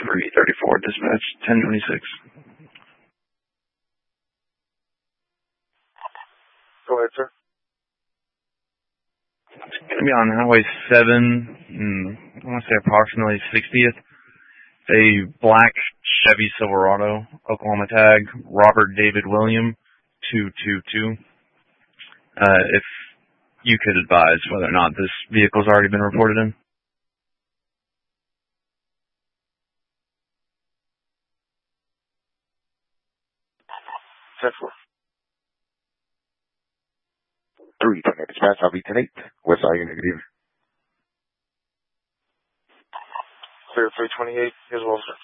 334 dispatch, 1026. Go ahead, sir. It's going to be on Highway 7, I want to say approximately 60th. A black Chevy Silverado, Oklahoma tag, Robert David William, 222. If you could advise whether or not this vehicle's already been reported in. 10-4. 3-10 dispatch, I'll be 10-8. West side unit, good evening. Clear 328, here's well, sir.